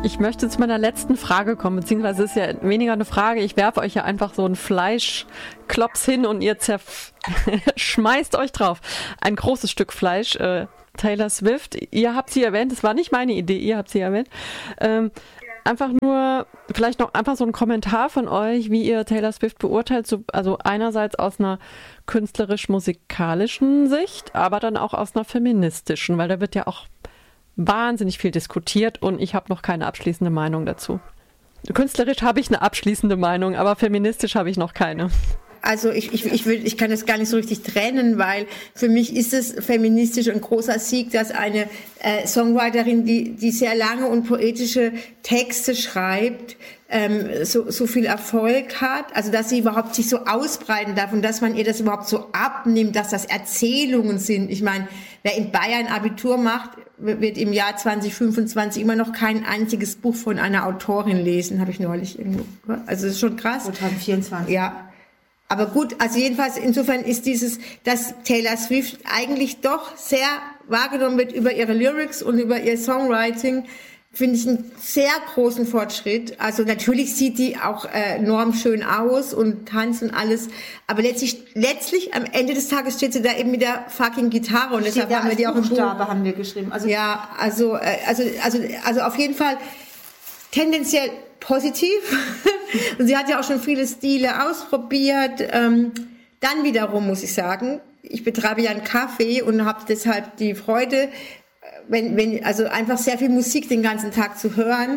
Ich möchte zu meiner letzten Frage kommen, beziehungsweise es ist ja weniger eine Frage. Ich werfe euch ja einfach so einen Fleischklops hin und ihr schmeißt euch drauf. Ein großes Stück Fleisch, Taylor Swift. Ihr habt sie erwähnt, das war nicht meine Idee, ihr habt sie erwähnt. Einfach nur, vielleicht noch einfach so ein Kommentar von euch, wie ihr Taylor Swift beurteilt, so, also einerseits aus einer künstlerisch-musikalischen Sicht, aber dann auch aus einer feministischen, weil da wird ja auch wahnsinnig viel diskutiert und ich habe noch keine abschließende Meinung dazu. Künstlerisch habe ich eine abschließende Meinung, aber feministisch habe ich noch keine. Also ich kann das gar nicht so richtig trennen, weil für mich ist es feministisch ein großer Sieg, dass eine Songwriterin, die sehr lange und poetische Texte schreibt, so viel Erfolg hat, also dass sie überhaupt sich so ausbreiten darf und dass man ihr das überhaupt so abnimmt, dass das Erzählungen sind. Ich meine, wer in Bayern Abitur macht, wird im Jahr 2025 immer noch kein einziges Buch von einer Autorin lesen, habe ich neulich irgendwo gehört. Also das ist schon krass. 2024. Ja. Aber gut, also jedenfalls insofern ist dass Taylor Swift eigentlich doch sehr wahrgenommen wird über ihre Lyrics und über ihr Songwriting, finde ich einen sehr großen Fortschritt. Also natürlich sieht die auch enorm schön aus und tanzt und alles, aber letztlich am Ende des Tages steht sie da eben mit der fucking Gitarre und deshalb haben wir die auch im Buch. Haben wir geschrieben. Also ja, also auf jeden Fall tendenziell positiv. Und sie hat ja auch schon viele Stile ausprobiert. Dann wiederum muss ich sagen, ich betreibe ja einen Café und habe deshalb die Freude, also einfach sehr viel Musik den ganzen Tag zu hören,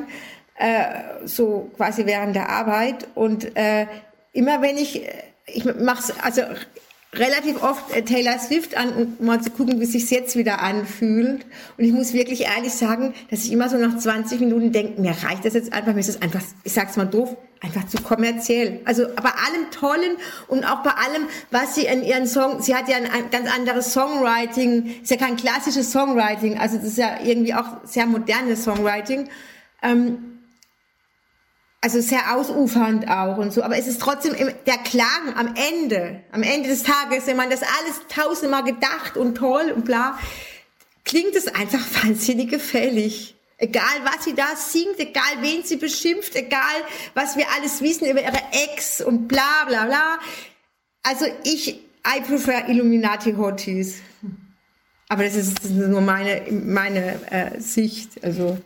so quasi während der Arbeit. Und immer wenn ich mache also relativ oft Taylor Swift an, um mal zu gucken, wie sich's jetzt wieder anfühlt. Und ich muss wirklich ehrlich sagen, dass ich immer so nach 20 Minuten denke, mir reicht das jetzt einfach, mir ist das einfach, ich sag's mal doof, einfach zu kommerziell. Also bei allem Tollen und auch bei allem, was sie in ihren Song, sie hat ja ein ganz anderes Songwriting, ist ja kein klassisches Songwriting, also das ist ja irgendwie auch sehr modernes Songwriting. Also sehr ausufernd auch und so, aber es ist trotzdem der Klang am Ende des Tages, wenn man das alles tausendmal gedacht und toll und bla, klingt es einfach wahnsinnig gefällig. Egal, was sie da singt, egal, wen sie beschimpft, egal, was wir alles wissen über ihre Ex und bla bla bla. Also I prefer Illuminati Hotties. Aber das ist nur meine Sicht. Also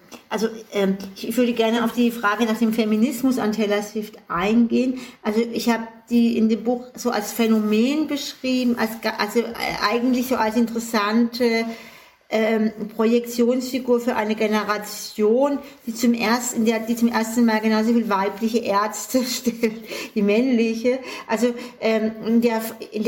ich würde gerne auf die Frage nach dem Feminismus an Taylor Swift eingehen. Also ich habe die in dem Buch so als Phänomen beschrieben, also eigentlich so als interessante Projektionsfigur für eine Generation, die zum ersten Mal genauso viel weibliche Ärzte stellt wie männliche. Also in der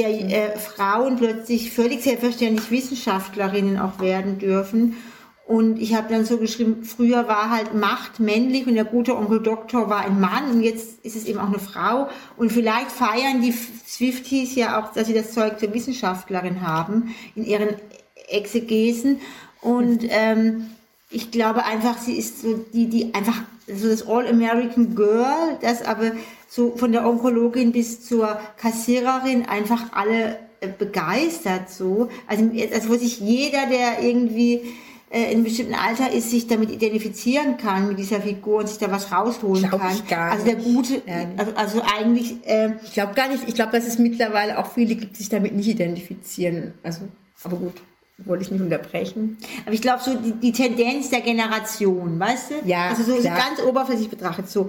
Frauen plötzlich völlig selbstverständlich Wissenschaftlerinnen auch werden dürfen. Und ich habe dann so geschrieben, früher war halt Macht männlich und der gute Onkel Doktor war ein Mann und jetzt ist es eben auch eine Frau. Und vielleicht feiern die Swifties ja auch, dass sie das Zeug zur Wissenschaftlerin haben in ihren Exegesen. Und ich glaube einfach, sie ist so die einfach so das All-American Girl, das aber so von der Onkologin bis zur Kassiererin einfach alle begeistert so. Also wo sich jeder, der irgendwie in einem bestimmten Alter ist, sich damit identifizieren kann, mit dieser Figur und sich da was rausholen kann. Also der Gute, also eigentlich... ich glaube gar nicht, ich glaube, dass es mittlerweile auch viele gibt, die sich damit nicht identifizieren. Also, aber gut, wollte ich nicht unterbrechen. Aber ich glaube, so die Tendenz der Generation, weißt du? Ja, also so ganz oberflächlich betrachtet, so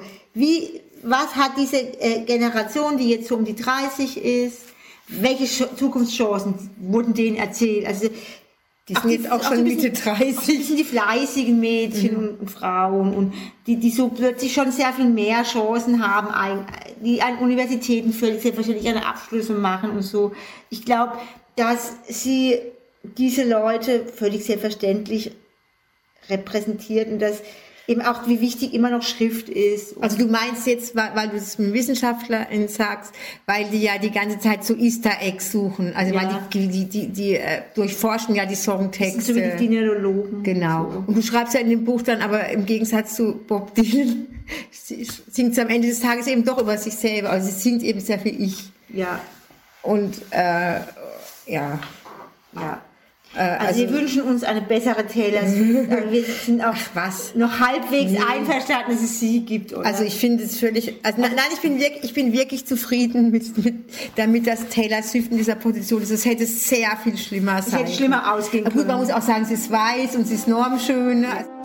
was hat diese Generation, die jetzt so um die 30 ist, welche Zukunftschancen wurden denen erzählt? Also die sind jetzt auch schon Mitte 30. Das sind die fleißigen Mädchen und Frauen und die so plötzlich schon sehr viel mehr Chancen haben, die an Universitäten selbstverständlich ihre Abschlüsse machen und so. Ich glaube, dass sie diese Leute völlig selbstverständlich repräsentiert und dass eben auch, wie wichtig immer noch Schrift ist. Also du meinst jetzt, weil du es mit Wissenschaftlerin sagst, weil die ja die ganze Zeit so Easter Eggs suchen, also weil die durchforschen ja die Songtexte. So wie die Neurologen. Genau. So. Und du schreibst ja in dem Buch dann, aber im Gegensatz zu Bob Dylan, singt sie am Ende des Tages eben doch über sich selber, also sie singt eben sehr viel Ich. Ja. Und, ja. Also wir wünschen uns eine bessere Taylor Swift. Wir sind auch noch halbwegs einverstanden, dass es sie gibt. Oder? Also ich finde es völlig... Also nein, ich bin wirklich zufrieden damit, dass Taylor Swift in dieser Position ist. Es hätte sehr viel schlimmer sein können. Es hätte schlimmer ausgehen können. Gut, man muss auch sagen, sie ist weiß und sie ist normschön.